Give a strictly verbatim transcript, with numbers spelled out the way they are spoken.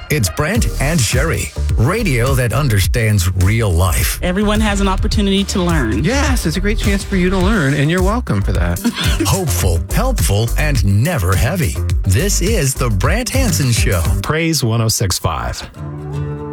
It's Brent and Sherry, radio that understands real life. Everyone has an opportunity to learn. Yes, it's a great chance for you to learn, and you're welcome for that. Hopeful, helpful, and never heavy. This is the Brant Hansen Show. Praise one oh six point five.